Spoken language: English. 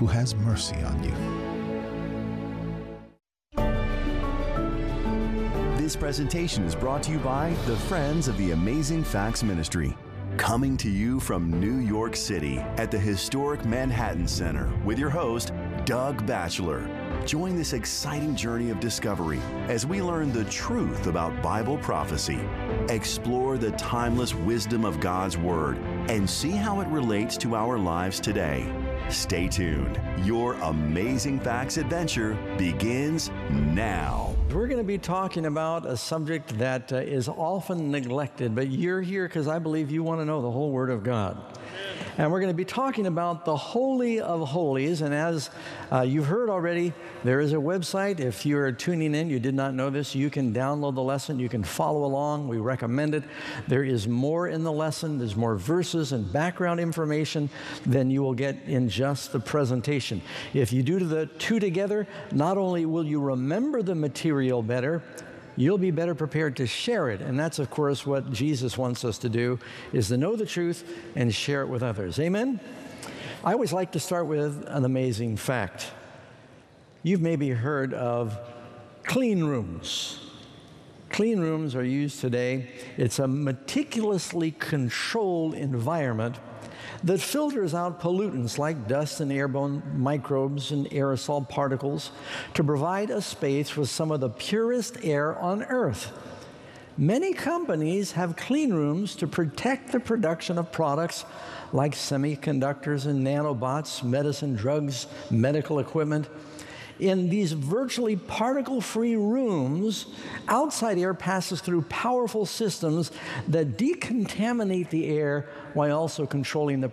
who has mercy on you. This presentation is brought to you by the Friends of the Amazing Facts Ministry. Coming to you from New York City at the historic Manhattan Center with your host, Doug Batchelor. Join this exciting journey of discovery as we learn the truth about Bible prophecy, explore the timeless wisdom of God's Word, and see how it relates to our lives today. Stay tuned. Your Amazing Facts adventure begins now. We're going to be talking about a subject that is often neglected, but you're here because I believe you want to know the whole Word of God. And we're going to be talking about the Holy of Holies. And as you've heard already, there is a website. If you're tuning in, you did not know this, you can download the lesson. You can follow along. We recommend it. There is more in the lesson. There's more verses and background information than you will get in just the presentation. If you do the two together, not only will you remember the material better, you'll be better prepared to share it. And that's, of course, what Jesus wants us to do, is to know the truth and share it with others. Amen? I always like to start with an amazing fact. You've maybe heard of clean rooms. Clean rooms are used today. It's a meticulously controlled environment that filters out pollutants like dust and airborne microbes and aerosol particles to provide a space with some of the purest air on earth. Many companies have clean rooms to protect the production of products like semiconductors and nanobots, medicine, drugs, medical equipment. In these virtually particle-free rooms, outside air passes through powerful systems that decontaminate the air while also controlling the